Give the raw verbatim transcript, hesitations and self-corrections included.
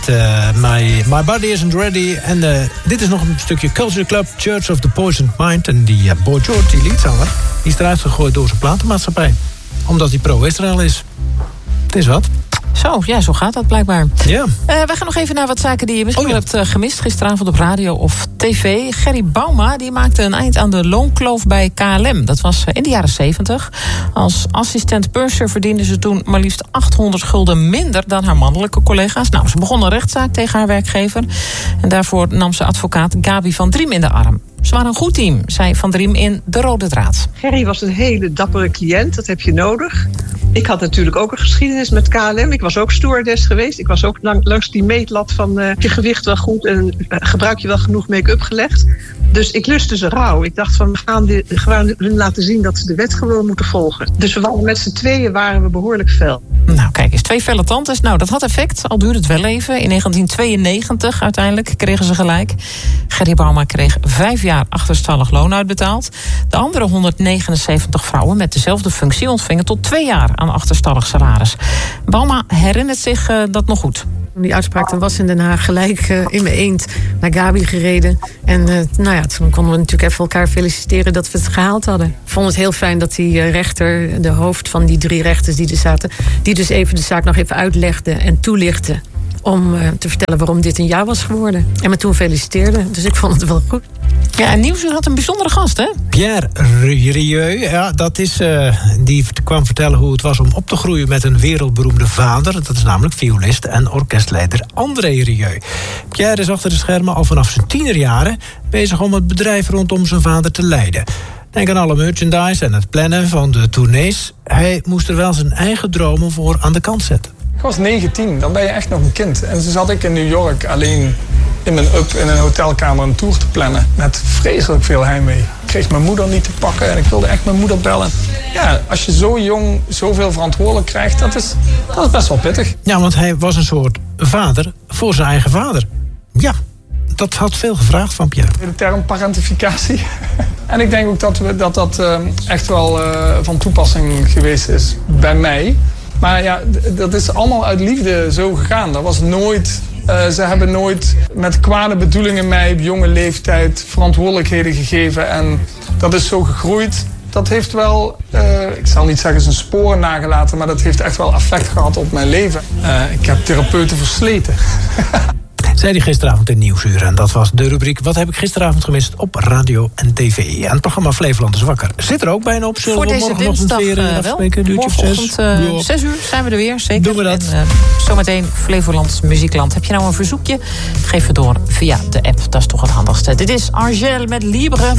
Uh, my, my Body Isn't Ready. En uh, dit is nog een stukje Culture Club, Church of the Poisoned Mind. En die uh, Boy George, die liedzanger, die is eruit gegooid door zijn platenmaatschappij. Omdat hij pro-Israël is. Het is wat. Zo, ja, zo gaat dat blijkbaar. Ja. Uh, wij gaan nog even naar wat zaken die je misschien oh, ja. hebt uh, gemist gisteravond op radio of tv. Gerry Bouma die maakte een eind aan de loonkloof bij K L M. Dat was uh, in de jaren zeventig. Als assistent purser verdiende ze toen maar liefst achthonderd gulden minder dan haar mannelijke collega's. Nou, ze begon een rechtszaak tegen haar werkgever. En daarvoor nam ze advocaat Gabi van Driem in de arm. Ze waren een goed team, zei Van Driem in De Rode Draad. Gerry was een hele dappere cliënt, dat heb je nodig. Ik had natuurlijk ook een geschiedenis met K L M. Ik was ook stewardess geweest. Ik was ook lang, langs die meetlat van uh, je gewicht wel goed en uh, gebruik je wel genoeg make-up gelegd. Dus ik lustte ze rauw. Ik dacht van we gaan de, gewoon hun laten zien dat ze de wet gewoon moeten volgen. Dus we waren met z'n tweeën waren we behoorlijk fel. Nou kijk eens, twee felle tantes. Nou dat had effect, al duurde het wel even. In negentien tweeënnegentig uiteindelijk kregen ze gelijk. Gerry Bouma kreeg vijf jaar achterstallig loon uitbetaald. De andere honderdnegenenzeventig vrouwen met dezelfde functie ontvingen tot twee jaar aan achterstallig salaris. Bouma herinnert zich uh, dat nog goed. Die uitspraak dan was in Den Haag gelijk uh, in mijn eend naar Gabi gereden. En uh, nou ja, toen konden we natuurlijk even elkaar feliciteren dat we het gehaald hadden. Ik vond het heel fijn dat die uh, rechter, de hoofd van die drie rechters die er zaten, die dus even de zaak nog even uitlegde en toelichtte om uh, te vertellen waarom dit een ja was geworden. En me toen feliciteerde, dus ik vond het wel goed. Ja, en Nieuwsuur had een bijzondere gast, hè? Pierre Rieu, ja, dat is, uh, die kwam vertellen hoe het was om op te groeien met een wereldberoemde vader. Dat is namelijk violist en orkestleider André Rieu. Pierre is achter de schermen al vanaf zijn tienerjaren bezig om het bedrijf rondom zijn vader te leiden. Denk aan alle merchandise en het plannen van de tournees. Hij moest er wel zijn eigen dromen voor aan de kant zetten. Ik was negentien, dan ben je echt nog een kind. En toen zat ik in New York alleen in mijn up in een hotelkamer een tour te plannen. Met vreselijk veel heimwee. Ik kreeg mijn moeder niet te pakken en ik wilde echt mijn moeder bellen. Ja, als je zo jong zoveel verantwoordelijk krijgt, dat is, dat is best wel pittig. Ja, want hij was een soort vader voor zijn eigen vader. Ja, dat had veel gevraagd van Pierre. De term parentificatie. En ik denk ook dat we, dat, dat uh, echt wel uh, van toepassing geweest is bij mij. Maar ja, dat is allemaal uit liefde zo gegaan. Dat was nooit, uh, ze hebben nooit met kwade bedoelingen mij op jonge leeftijd verantwoordelijkheden gegeven. En dat is zo gegroeid. Dat heeft wel, uh, ik zal niet zeggen zijn sporen nagelaten, maar dat heeft echt wel effect gehad op mijn leven. Uh, ik heb therapeuten versleten. Zei hij gisteravond in Nieuwsuur. En dat was de rubriek Wat heb ik gisteravond gemist op radio en tv. En het programma Flevoland is wakker zit er ook bijna op. Zullen Voor we deze dinsdag uh, wel. Morgenochtend uh, zes uur zijn we er weer. Zeker. Doen we dat. En, uh, zometeen Flevoland Muziekland. Heb je nou een verzoekje? Geef het door via de app. Dat is toch het handigste. Dit is Argel met Libre.